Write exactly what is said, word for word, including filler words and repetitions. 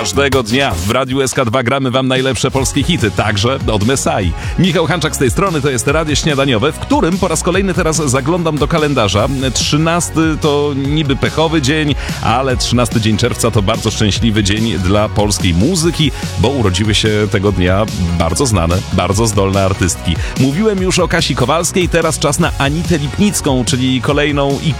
Każdego dnia w Radiu S K dwa gramy wam najlepsze polskie hity, także od Mesai. Michał Hanczak z tej strony, to jest Radio Śniadaniowe, w którym po raz kolejny teraz zaglądam do kalendarza. trzynasty to niby pechowy dzień, ale trzynasty dzień czerwca to bardzo szczęśliwy dzień dla polskiej muzyki, bo urodziły się tego dnia bardzo znane, bardzo zdolne artystki. Mówiłem już o Kasi Kowalskiej, teraz czas na Anitę Lipnicką, czyli kolejną